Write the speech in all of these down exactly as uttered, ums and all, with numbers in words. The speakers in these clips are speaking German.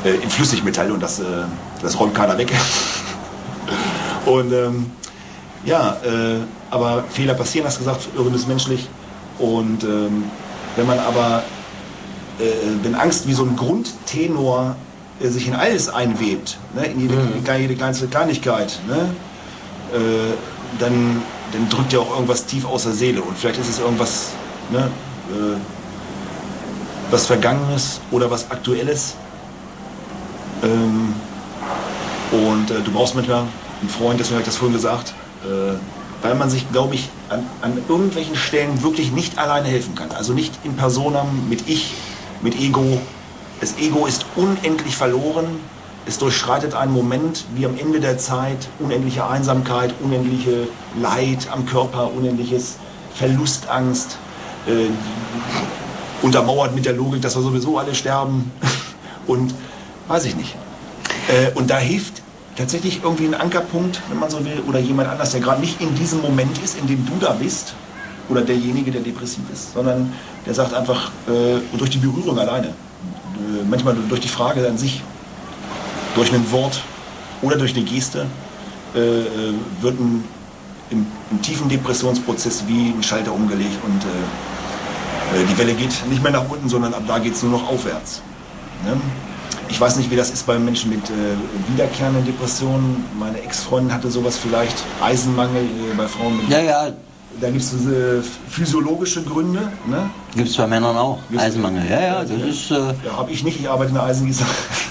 äh, in Flüssigmetall und das, äh, das räumt keiner weg. Und ähm, ja, äh, aber Fehler passieren, hast du gesagt, Irren ist menschlich. Und ähm, wenn man aber, äh, wenn Angst wie so ein Grundtenor äh, sich in alles einwebt, ne, in jede, mhm. jede kleinste Kleinigkeit, ne, äh, dann, dann drückt ja auch irgendwas tief aus der Seele. Und vielleicht ist es irgendwas, ne, äh, was Vergangenes oder was Aktuelles. Ähm, und äh, du brauchst manchmal einen Freund, deswegen habe ich das vorhin gesagt, äh, weil man sich, glaube ich, an, an irgendwelchen Stellen wirklich nicht alleine helfen kann. Also nicht in Personam, mit Ich, mit Ego. Das Ego ist unendlich verloren. Es durchschreitet einen Moment wie am Ende der Zeit, unendliche Einsamkeit, unendliche Leid am Körper, unendliches Verlustangst, äh, untermauert mit der Logik, dass wir sowieso alle sterben und weiß ich nicht. Äh, und da hilft tatsächlich irgendwie ein Ankerpunkt, wenn man so will, oder jemand anders, der gerade nicht in diesem Moment ist, in dem du da bist, oder derjenige, der depressiv ist, sondern der sagt einfach, äh, durch die Berührung alleine, äh, manchmal durch die Frage an sich, durch ein Wort oder durch eine Geste, äh, wird ein, im, im tiefen Depressionsprozess wie ein Schalter umgelegt und äh, die Welle geht nicht mehr nach unten, sondern ab da geht es nur noch aufwärts. Ne? Ich weiß nicht, wie das ist bei Menschen mit äh, wiederkehrenden Depressionen. Meine Ex-Freundin hatte sowas vielleicht, Eisenmangel äh, bei Frauen mit... Ja, ja. Da gibt es diese physiologische Gründe. Ne? Gibt es bei Männern auch, Gibt's Eisenmangel. Ja, ja, das ja. ist... Äh ja, habe ich nicht, ich arbeite in der Eisengießerei.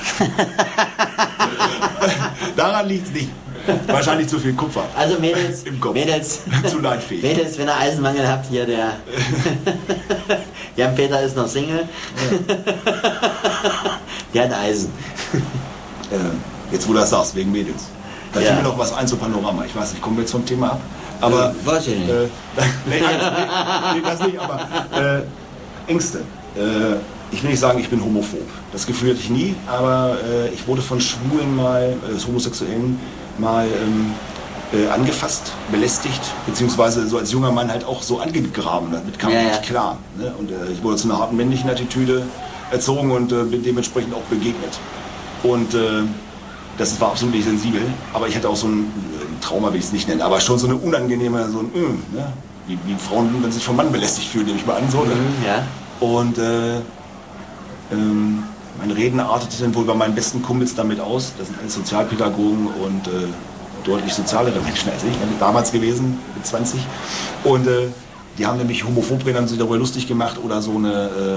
Daran liegt es nicht. Wahrscheinlich zu viel Kupfer. Also Mädels, im Kopf. Mädels, zu leidfähig. Mädels, wenn ihr Eisenmangel habt, hier der Jan-Peter ist noch Single. Ja. Der hat Eisen. Äh, jetzt wo du das sagst, wegen Mädels. Da ja. fällt mir noch was ein zu Panorama. Ich weiß nicht, kommen wir jetzt vom Thema ab? Aber, äh, weiß ich nicht. Äh, nee, nee, nee, das nicht, aber äh, Ängste. Äh, ich will nicht sagen, ich bin homophob. Das Gefühl hatte ich nie, aber äh, ich wurde von Schwulen mal, äh, Homosexuellen mal ähm, äh, angefasst, belästigt, beziehungsweise so als junger Mann halt auch so angegraben. Damit kam ja, ich ja. nicht klar. Ne? Und äh, ich wurde zu einer harten männlichen Attitüde erzogen und äh, bin dementsprechend auch begegnet. Und äh, das war absolut nicht sensibel, aber ich hatte auch so ein, ein Trauma, will ich es nicht nennen, aber schon so eine unangenehme, so ein, mm, ne? wie, wie Frauen, wenn sie sich vom Mann belästigt fühlen, nehme ich mal an. So, ne? Mhm, ja. Und äh, ähm, mein Reden artete dann wohl bei meinen besten Kumpels damit aus. Das sind alles Sozialpädagogen und äh, deutlich sozialere Menschen als ich, ne? Damals gewesen, mit zwanzig. Und äh, die haben nämlich homophob reden, haben sich darüber lustig gemacht oder so eine, äh,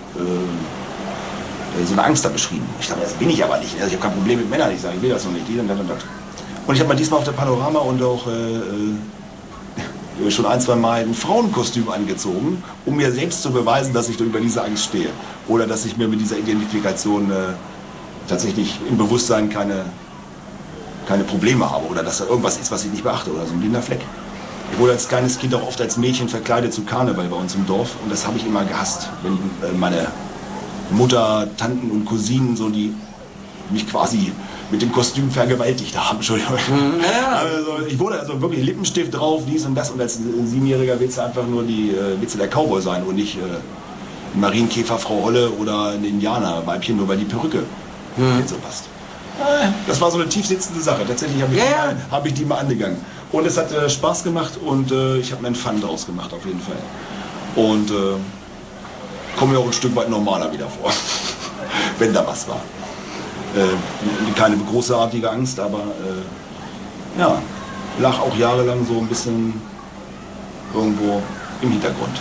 äh, so eine Angst da beschrieben. Ich dachte, das bin ich aber nicht. Also ich habe kein Problem mit Männern, ich sage, ich will das noch nicht. Die und das und das. Und ich habe mal diesmal auf der Panorama und auch äh, schon ein, zwei Mal ein Frauenkostüm angezogen, um mir selbst zu beweisen, dass ich über diese Angst stehe. Oder dass ich mir mit dieser Identifikation äh, tatsächlich im Bewusstsein keine, keine Probleme habe. Oder dass da irgendwas ist, was ich nicht beachte. Oder so ein blinder Fleck. Ich wurde als kleines Kind auch oft als Mädchen verkleidet zu Karneval bei uns im Dorf. Und das habe ich immer gehasst. Wenn äh, meine Mutter, Tanten und Cousinen, so die mich quasi mit dem Kostüm vergewaltigt haben. Entschuldigung. Ja. Also ich wurde also wirklich Lippenstift drauf, dies und das. Und als Siebenjähriger willst du einfach nur die, äh, willst du der Cowboy sein und nicht äh, ein Marienkäfer, Frau Holle oder ein Indianerweibchen, nur weil die Perücke mhm. nicht so passt. Das war so eine tief sitzende Sache. Tatsächlich habe ich, ja. hab ich die mal angegangen. Und es hat äh, Spaß gemacht und äh, ich habe mir einen Fun draus gemacht, auf jeden Fall. Und äh, komme mir auch ein Stück weit normaler wieder vor, wenn da was war. Äh, keine großartige Angst, aber äh, ja, lag auch jahrelang so ein bisschen irgendwo im Hintergrund.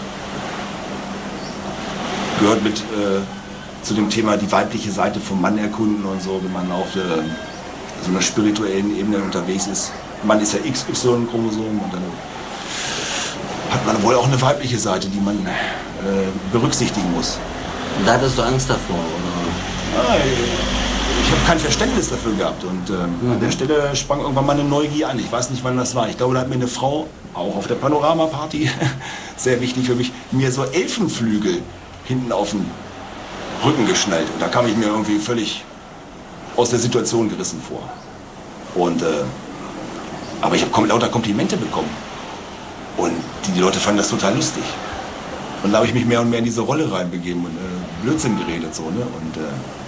Gehört mit äh, zu dem Thema die weibliche Seite vom Mann erkunden und so, wenn man auf äh, so einer spirituellen Ebene unterwegs ist. Man ist ja X Y-Chromosom und dann hat man wohl auch eine weibliche Seite, die man äh, berücksichtigen muss. Und da hattest du Angst davor, oder? Ah, ich habe kein Verständnis dafür gehabt und ähm, mhm. an der Stelle sprang irgendwann mal eine Neugier an. Ich weiß nicht, wann das war. Ich glaube, da hat mir eine Frau, auch auf der Panorama-Party, sehr wichtig für mich, mir so Elfenflügel hinten auf den Rücken geschnallt. Und da kam ich mir irgendwie völlig aus der Situation gerissen vor. Und, äh, aber ich habe lauter Komplimente bekommen. Und die, die Leute fanden das total lustig. Und da habe ich mich mehr und mehr in diese Rolle reinbegeben und äh, Blödsinn geredet. So, ne? Und, äh,